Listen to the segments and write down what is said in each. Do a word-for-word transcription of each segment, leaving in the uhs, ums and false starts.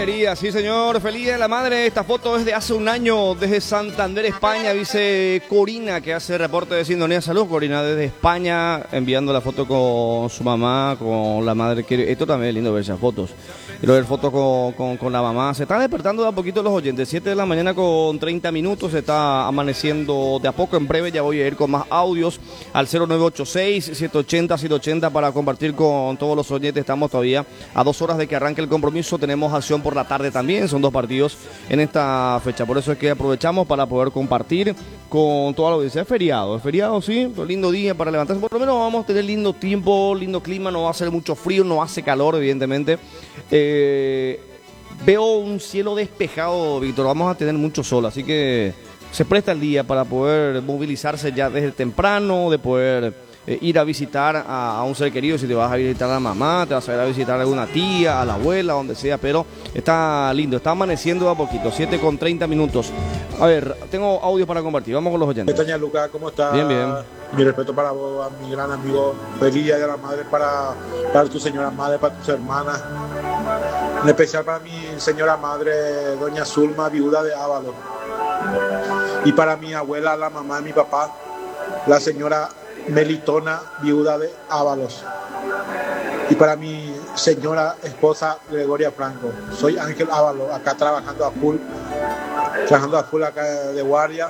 querida, sí señor, feliz Día de la Madre. Esta foto es de hace un año desde Santander, España. Dice Corina, que hace reporte de sintonía. Salud, Corina, desde España, enviando la foto con su mamá, con la madre. Esto también es lindo ver esas fotos. Quiero ver fotos con, con, con la mamá. Se están despertando de a poquito los oyentes. siete de la mañana con treinta minutos. Se está amaneciendo de a poco. En breve ya voy a ir con más audios al cero nueve ocho seis, siete ocho cero, siete ocho cero para compartir con todos los oyentes. Estamos todavía a dos horas de que arranque el compromiso. Tenemos acción por la tarde también. Son dos partidos en esta fecha. Por eso es que aprovechamos para poder compartir con toda la audiencia. Es feriado, es feriado, sí. Un lindo día para levantarse. Por lo menos vamos a tener lindo tiempo, lindo clima. No va a hacer mucho frío, no hace calor, evidentemente. Eh, veo un cielo despejado, Víctor. Vamos a tener mucho sol, así que se presta el día para poder movilizarse ya desde temprano, de poder eh, ir a visitar a, a un ser querido. Si te vas a visitar a la mamá, te vas a ir a visitar a alguna tía, a la abuela, donde sea, pero está lindo, está amaneciendo a poquito, siete con treinta minutos. A ver, tengo audio para compartir, vamos con los oyentes. Doña Lucas, ¿cómo estás? Bien, bien. Mi respeto para vos, a mi gran amigo. Feliz Día de la Madre para, para tu señora madre, para tus hermanas. En especial para mi señora madre, doña Zulma, viuda de Ábalos. Y para mi abuela, la mamá de mi papá, la señora Melitona, viuda de Ábalos. Y para mi señora esposa, Gregoria Franco. Soy Ángel Ábalos, acá trabajando a full, trabajando a full acá de guardia.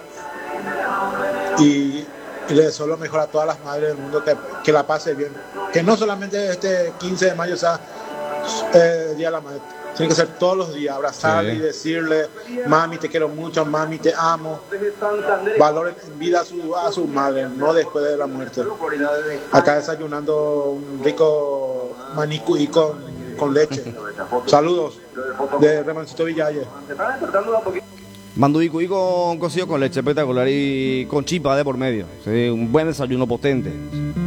Y, y le deseo lo mejor a todas las madres del mundo, que, que la pase bien. Que no solamente este quince de mayo sea eh, Día de la Madre, tiene que ser todos los días, abrazarle sí. Y decirle: mami, te quiero mucho, mami, te amo. Valoren en vida a su, a su madre, no después de la muerte. Acá desayunando un rico manicuí con, con leche. Saludos de Remancito Villalle. Manduicuí con cocido con leche, espectacular, y con chipa de por medio. Sí, un buen desayuno potente.